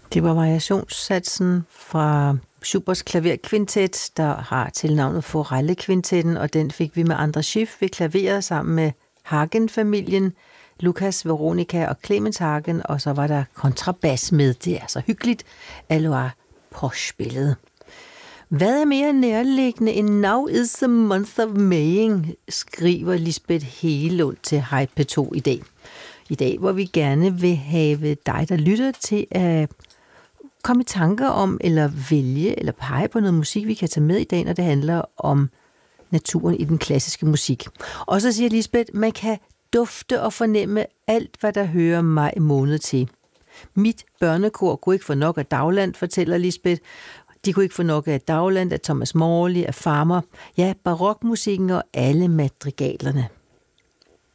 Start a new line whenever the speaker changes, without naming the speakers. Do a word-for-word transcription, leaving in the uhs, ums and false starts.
Det var variationssatsen fra Schuberts klaverkvintet, der har tilnavnet Forellekvintetten, og den fik vi med Andras Schiff ved klaveret sammen med Hagen-familien, Lukas, Veronica og Clemens Hagen, og så var der kontrabas med. Det er så hyggeligt, Alois Posch-spillet. Hvad er mere nærliggende end Now is the month of Maying, skriver Lisbeth Hegelund til Hej P to i dag. I dag, hvor vi gerne vil have dig, der lytter, til at komme i tanker om, eller vælge, eller pege på noget musik, vi kan tage med i dag, når det handler om naturen i den klassiske musik. Og så siger Lisbeth, man kan dufte og fornemme alt, hvad der hører maj måned til. Mit børnekor kunne ikke få nok af Dagland, fortæller Lisbeth. De kunne ikke få nok af Dagland, af Thomas Morley, af Farmer, ja, barokmusikken og alle madrigalerne.